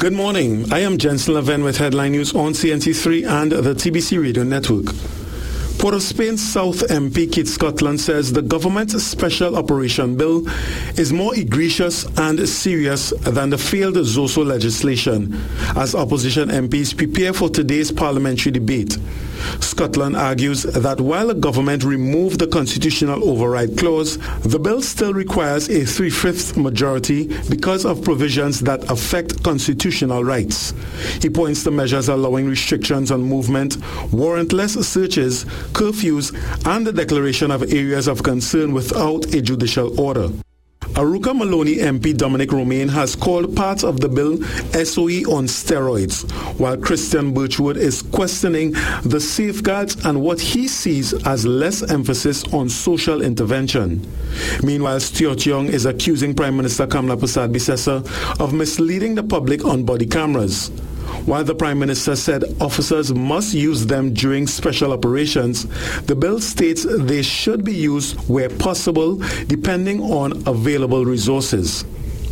Good morning. I am Jensen Leven with headline news on CNC3 and the TBC Radio Network. Port of Spain South MP Keith Scotland says the government's special operation bill is more egregious and serious than the failed Zoso legislation as opposition MPs prepare for today's parliamentary debate. Scotland argues that while the government removed the constitutional override clause, the bill still requires a 3/5 majority because of provisions that affect constitutional rights. He points to measures allowing restrictions on movement, warrantless searches, curfews, and the declaration of areas of concern without a judicial order. Arouca Maloney MP Dominic Romain has called parts of the bill SOE on steroids, while Christian Birchwood is questioning the safeguards and what he sees as less emphasis on social intervention. Meanwhile, Stuart Young is accusing Prime Minister Kamla Persad-Bissessar of misleading the public on body cameras. While the Prime Minister said officers must use them during special operations, the bill states they should be used where possible, depending on available resources.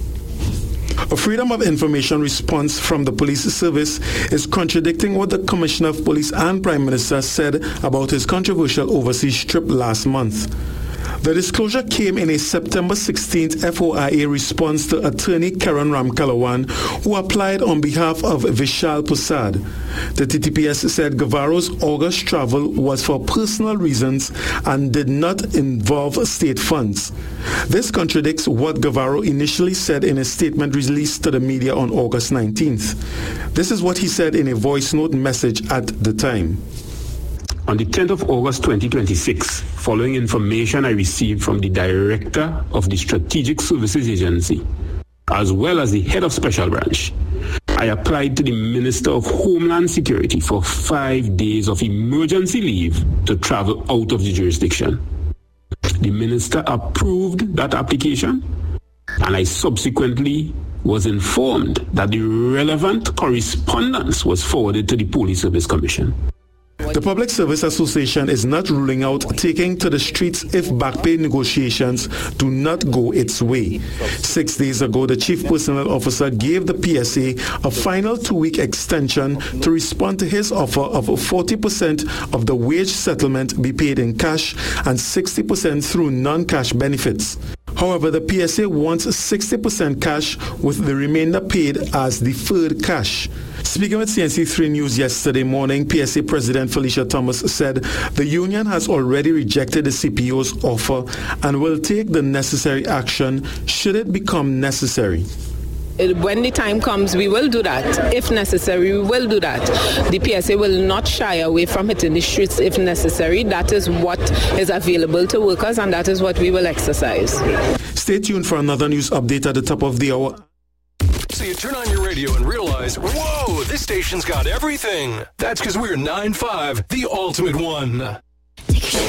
A Freedom of Information response from the police service is contradicting what the Commissioner of Police and Prime Minister said about his controversial overseas trip last month. The disclosure came in a September 16th FOIA response to attorney Karen Ramkalawan, who applied on behalf of Vishal Persad. The TTPS said Guevaro's August travel was for personal reasons and did not involve state funds. This contradicts what Guevaro initially said in a statement released to the media on August 19th. This is what he said in a voice note message at the time. On the 10th of August 2026, following information I received from the Director of the Strategic Services Agency, as well as the Head of Special Branch, I applied to the Minister of Homeland Security for 5 days of emergency leave to travel out of the jurisdiction. The Minister approved that application, and I subsequently was informed that the relevant correspondence was forwarded to the Police Service Commission. The Public Service Association is not ruling out taking to the streets if back pay negotiations do not go its way. 6 days ago, the Chief Personnel Officer gave the PSA a final 2-week extension to respond to his offer of 40% of the wage settlement be paid in cash and 60% through non-cash benefits. However, the PSA wants 60% cash with the remainder paid as deferred cash. Speaking with CNC3 News yesterday morning, PSA President Felicia Thomas said the union has already rejected the CPO's offer and will take the necessary action should it become necessary. When the time comes, we will do that. If necessary, we will do that. The PSA will not shy away from hitting the streets if necessary. That is what is available to workers, and that is what we will exercise. Stay tuned for another news update at the top of the hour. So you turn on your radio and realize, whoa, this station's got everything. That's because we're 9-5, the ultimate one.